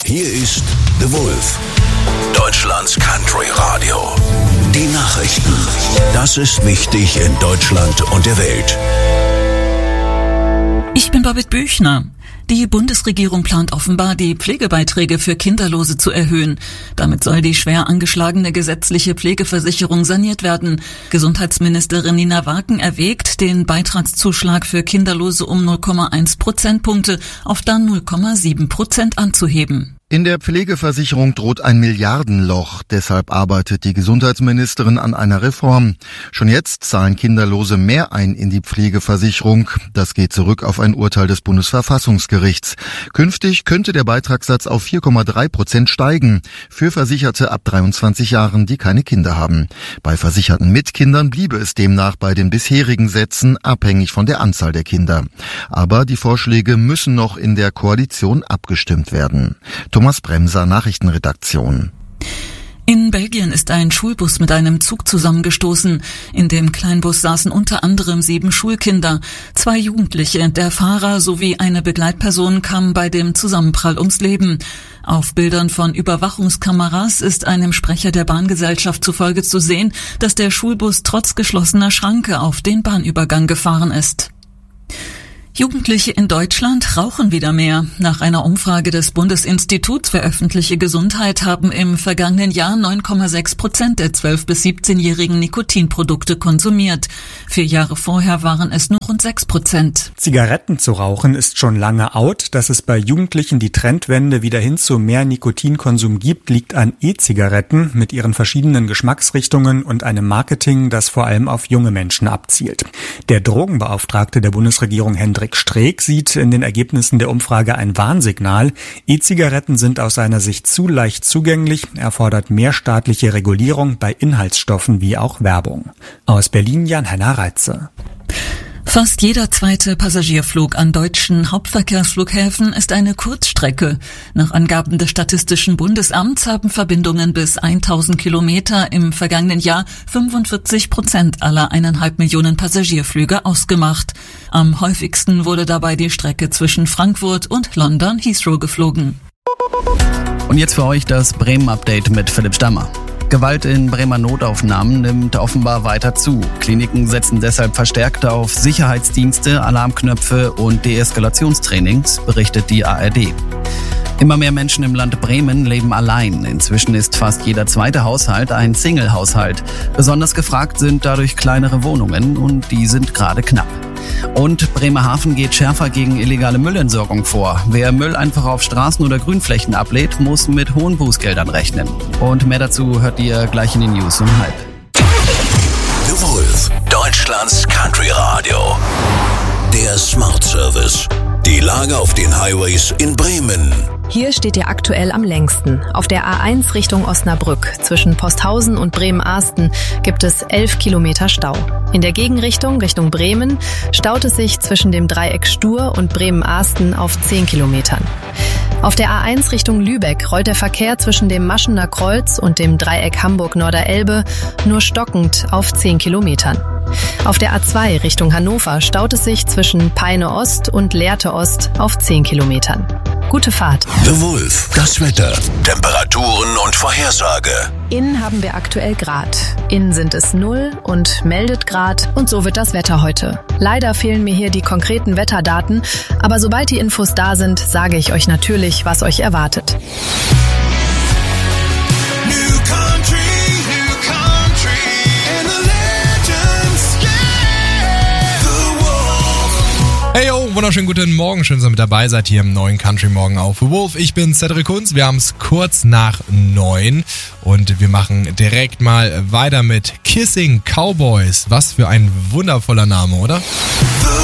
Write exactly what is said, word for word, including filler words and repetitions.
Hier ist The Wolf, Deutschlands Country Radio. Die Nachrichten. Das ist wichtig in Deutschland und der Welt. Ich bin Babette Büchner. Die Bundesregierung plant offenbar, die Pflegebeiträge für Kinderlose zu erhöhen. Damit soll die schwer angeschlagene gesetzliche Pflegeversicherung saniert werden. Gesundheitsministerin Nina Waken erwägt, den Beitragszuschlag für Kinderlose um null Komma eins Prozentpunkte auf dann null Komma sieben Prozent anzuheben. In der Pflegeversicherung droht ein Milliardenloch. Deshalb arbeitet die Gesundheitsministerin an einer Reform. Schon jetzt zahlen Kinderlose mehr ein in die Pflegeversicherung. Das geht zurück auf ein Urteil des Bundesverfassungsgerichts. Künftig könnte der Beitragssatz auf vier Komma drei Prozent steigen. Für Versicherte ab dreiundzwanzig Jahren, die keine Kinder haben. Bei Versicherten mit Kindern bliebe es demnach bei den bisherigen Sätzen, abhängig von der Anzahl der Kinder. Aber die Vorschläge müssen noch in der Koalition abgestimmt werden. Thomas Bremser, Nachrichtenredaktion. In Belgien ist ein Schulbus mit einem Zug zusammengestoßen. In dem Kleinbus saßen unter anderem sieben Schulkinder. Zwei Jugendliche, der Fahrer sowie eine Begleitperson kamen bei dem Zusammenprall ums Leben. Auf Bildern von Überwachungskameras ist einem Sprecher der Bahngesellschaft zufolge zu sehen, dass der Schulbus trotz geschlossener Schranke auf den Bahnübergang gefahren ist. Jugendliche in Deutschland rauchen wieder mehr. Nach einer Umfrage des Bundesinstituts für öffentliche Gesundheit haben im vergangenen Jahr neun Komma sechs Prozent der zwölf- bis siebzehnjährigen Nikotinprodukte konsumiert. Vier Jahre vorher waren es nur rund sechs Prozent. Zigaretten zu rauchen ist schon lange out. Dass es bei Jugendlichen die Trendwende wieder hin zu mehr Nikotinkonsum gibt, liegt an E-Zigaretten mit ihren verschiedenen Geschmacksrichtungen und einem Marketing, das vor allem auf junge Menschen abzielt. Der Drogenbeauftragte der Bundesregierung, Hendrik Streeck, sieht in den Ergebnissen der Umfrage ein Warnsignal. E-Zigaretten sind aus seiner Sicht zu leicht zugänglich. Er fordert mehr staatliche Regulierung bei Inhaltsstoffen wie auch Werbung. Aus Berlin Jan-Henner Reitze. Fast jeder zweite Passagierflug an deutschen Hauptverkehrsflughäfen ist eine Kurzstrecke. Nach Angaben des Statistischen Bundesamts haben Verbindungen bis tausend Kilometer im vergangenen Jahr fünfundvierzig Prozent aller eineinhalb Millionen Passagierflüge ausgemacht. Am häufigsten wurde dabei die Strecke zwischen Frankfurt und London Heathrow geflogen. Und jetzt für euch das Bremen-Update mit Philipp Stammer. Gewalt in Bremer Notaufnahmen nimmt offenbar weiter zu. Kliniken setzen deshalb verstärkt auf Sicherheitsdienste, Alarmknöpfe und Deeskalationstrainings, berichtet die A R D. Immer mehr Menschen im Land Bremen leben allein. Inzwischen ist fast jeder zweite Haushalt ein Single-Haushalt. Besonders gefragt sind dadurch kleinere Wohnungen und die sind gerade knapp. Und Bremerhaven geht schärfer gegen illegale Müllentsorgung vor. Wer Müll einfach auf Straßen oder Grünflächen ablädt, muss mit hohen Bußgeldern rechnen. Und mehr dazu hört ihr gleich in den News um halb. The Wolf, Deutschlands Country Radio. Der Smart Service. Die Lage auf den Highways in Bremen. Hier steht ihr aktuell am längsten. Auf der A eins Richtung Osnabrück zwischen Posthausen und Bremen-Arsten gibt es elf Kilometer Stau. In der Gegenrichtung, Richtung Bremen, staut es sich zwischen dem Dreieck Stur und Bremen-Arsten auf zehn Kilometern. Auf der A eins Richtung Lübeck rollt der Verkehr zwischen dem Maschener Kreuz und dem Dreieck Hamburg-Norderelbe nur stockend auf zehn Kilometern. Auf der A zwei Richtung Hannover staut es sich zwischen Peine Ost und Lehrte Ost auf zehn Kilometern. Gute Fahrt. The Wolf, das Wetter, Temperaturen und Vorhersage. Innen haben wir aktuell Grad. Innen sind es null und meldet Grad und so wird das Wetter heute. Leider fehlen mir hier die konkreten Wetterdaten, aber sobald die Infos da sind, sage ich euch natürlich, was euch erwartet. Hey yo, wunderschönen guten Morgen, schön, dass ihr mit dabei seid hier im neuen Country Morgen auf The Wolf. Ich bin Cedric Kunz, wir haben es kurz nach neun und wir machen direkt mal weiter mit Kissing Cowboys. Was für ein wundervoller Name, oder?